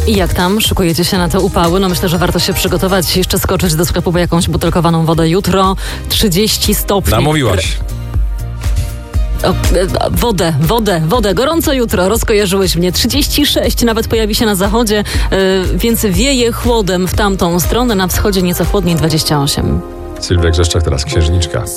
I jak tam? Szykujecie się na te upały? No myślę, że warto się przygotować, jeszcze skoczyć do sklepu po jakąś butelkowaną wodę jutro. 30 stopni. Namówiłaś. Wodę. Gorąco jutro. Rozkojarzyłeś mnie. 36 nawet pojawi się na zachodzie, więc wieje chłodem w tamtą stronę. Na wschodzie nieco chłodniej 28. Sylwia Grzeszczak, teraz księżniczka.